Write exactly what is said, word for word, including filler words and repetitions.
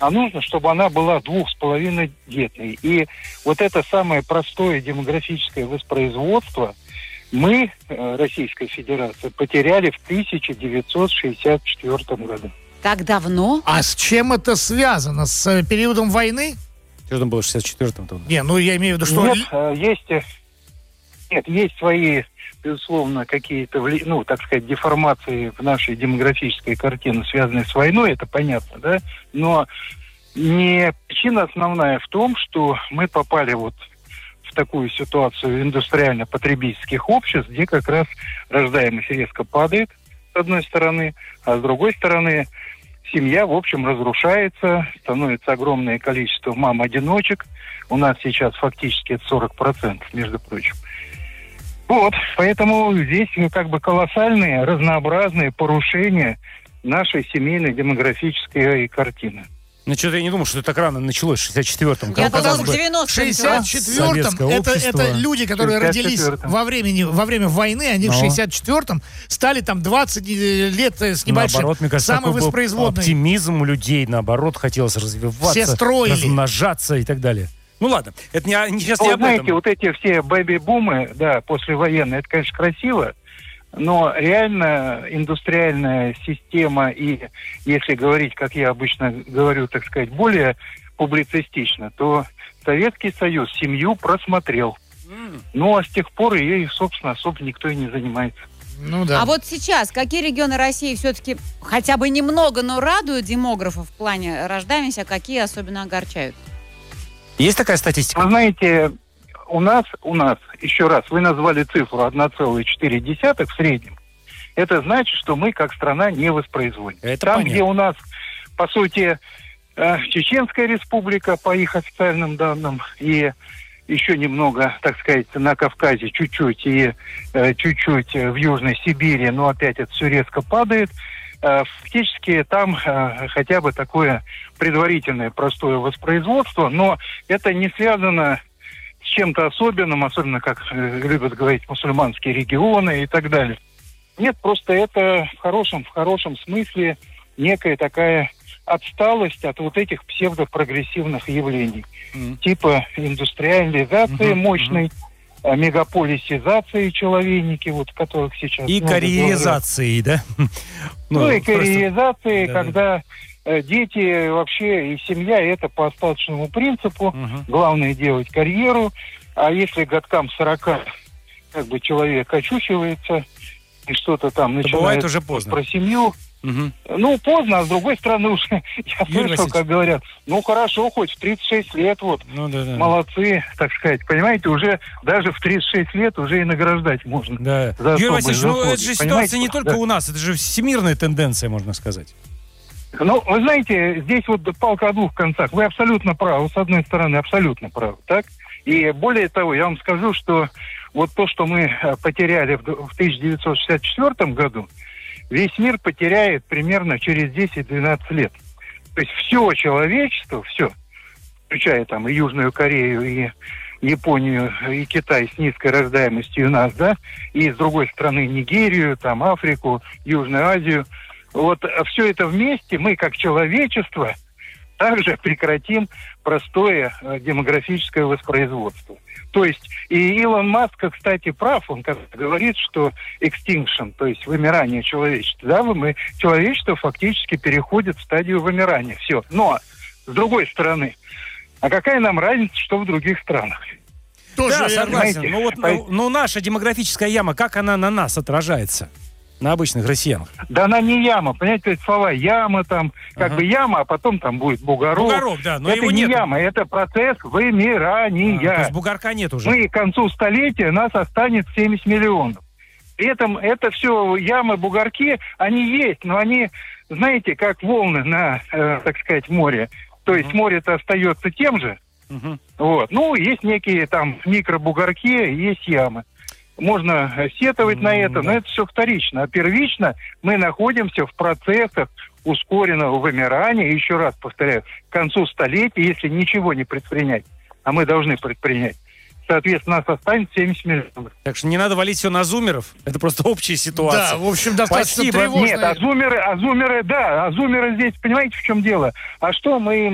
а нужно, чтобы она была двух с половиной детной. И вот это самое простое демографическое воспроизводство мы, Российская Федерация, потеряли в тысяча девятьсот шестьдесят четвёртом году. Так давно? А с чем это связано? С периодом войны? Что там было в шестьдесят четвёртом? Не, ну я имею в виду, что... Нет, есть, нет, есть свои, безусловно, какие-то, ну, так сказать, деформации в нашей демографической картине, связанные с войной, это понятно, да? Но не причина основная в том, что мы попали вот в такую ситуацию индустриально-потребительских обществ, где как раз рождаемость резко падает, с одной стороны, а с другой стороны семья, в общем, разрушается, становится огромное количество мам-одиночек. У нас сейчас фактически это сорок процентов, между прочим. Вот, поэтому здесь как бы колоссальные, разнообразные порушения нашей семейной демографической картины. Ну, что-то я не думал, что это так рано началось, в шестьдесят четвёртом. Я думала, в В девяностом. шестьдесят четвёртом это, это люди, которые родились во, времени, во время войны, они Но. в шестьдесят четвёртом стали там двадцать лет с небольшим. Наоборот, мне кажется, самовоспроизводной. Оптимизм у людей, наоборот, хотелось развиваться, все строили, размножаться и так далее. Ну ладно, это не, не, сейчас ну, не об знаете, этом. вот эти все бэби-бумы, да, послевоенные, это, конечно, красиво, но реально индустриальная система и, если говорить, как я обычно говорю, так сказать, более публицистично, то Советский Союз семью просмотрел. Mm. Ну, а с тех пор ей, собственно, особо никто и не занимается. Ну, да. А вот сейчас какие регионы России все-таки хотя бы немного, но радуют демографов в плане рождаемости, а какие особенно огорчают? Есть такая статистика? Вы знаете, у нас, у нас, еще раз, вы назвали цифру одна целая четыре десятых в среднем. Это значит, что мы как страна не воспроизводим. Это Там, понятно. где у нас, по сути, э, Чеченская республика, по их официальным данным, и еще немного, так сказать, на Кавказе, чуть-чуть, и э, чуть-чуть в Южной Сибири, но опять это все резко падает. Э, фактически там э, хотя бы такое предварительное простое воспроизводство, но это не связано с чем-то особенным, особенно, как э, любят говорить, мусульманские регионы и так далее. Нет, просто это в хорошем, в хорошем смысле некая такая отсталость от вот этих псевдопрогрессивных явлений. Mm. Типа индустриализации mm-hmm. мощной, mm-hmm. мегаполисизации человейники, вот которых сейчас... И карьеризации, да? Ну, ну и просто... карьеризации, да, когда да. дети вообще и семья, это по остаточному принципу. Mm-hmm. Главное делать карьеру. А если годкам сорока как бы человек очухивается и что-то там начинает... Бывает уже поздно. Про семью... Угу. Ну, поздно, а с другой стороны уже, я слышал, как говорят, ну, хорошо, хоть в тридцать шесть лет, вот, ну, да, да. молодцы, так сказать, понимаете, уже даже в тридцать шесть лет уже и награждать можно. Да. Юрий Васильевич, ну, это же ситуация не только да. у нас, это же всемирная тенденция, можно сказать. Ну, вы знаете, здесь вот палка о двух концах, вы абсолютно правы, с одной стороны, абсолютно правы, так? И более того, я вам скажу, что вот то, что мы потеряли в тысяча девятьсот шестьдесят четвёртом году, весь мир потеряет примерно через десять-двенадцать лет. То есть все человечество, все, включая там и Южную Корею, и Японию, и Китай с низкой рождаемостью у нас, да, и с другой стороны Нигерию, там Африку, Южную Азию. Вот все это вместе мы, как человечество, также прекратим простое э, демографическое воспроизводство. То есть, и Илон Маск, кстати, прав, он как говорит, что extinction, то есть вымирание человечества, да, мы, человечество фактически переходит в стадию вымирания, все. Но, с другой стороны, а какая нам разница, что в других странах? Тоже да, согласен. Ну, вот, ну, ну, наша демографическая яма, как она на нас отражается? На обычных россиянах. Да она не яма, понимаете, это слова яма там, как ага. бы яма, а потом там будет бугорок. Бугорок, да, но это его не нет. яма, это процесс вымирания. А, то есть бугорка нет уже. Мы к концу столетия нас останется семьдесят миллионов. При этом это все ямы, бугорки, они есть, но они, знаете, как волны на, э, так сказать, море. То есть uh-huh. море-то остается тем же. Uh-huh. Вот. Ну, есть некие там микробугорки, есть ямы. Можно сетовать mm, на это, да. но это все вторично. А первично мы находимся в процессах ускоренного вымирания. И еще раз повторяю, к концу столетия, если ничего не предпринять, а мы должны предпринять, соответственно, нас останется семьдесят миллионов. Так что не надо валить все на зумеров. Это просто общая ситуация. Да, в общем, достаточно Спасибо. тревожно. Нет, а зумеры, а зумеры, да, а зумеры здесь, понимаете, в чем дело? А что мы